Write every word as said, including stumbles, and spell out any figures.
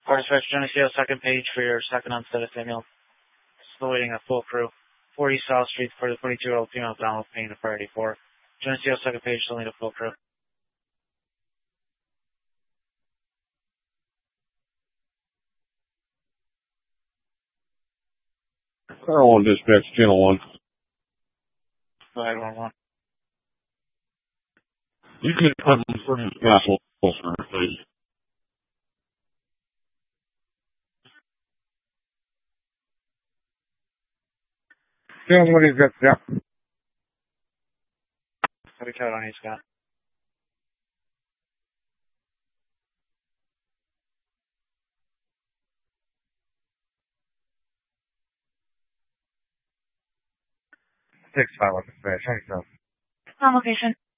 Dispatch, Geneseo, second page for your second onset of Samuel. Still waiting a full crew. forty South Street for the twenty-two-year-old female down with pain of priority four. Geneseo, second page, still need a full crew. Car one, dispatch, channel one. Go ahead, one one. You can come for the castle, sir, please. Channel one is got, yeah. Heavy code on you, Scott. Six five one dispatch, thanks, sir. On location.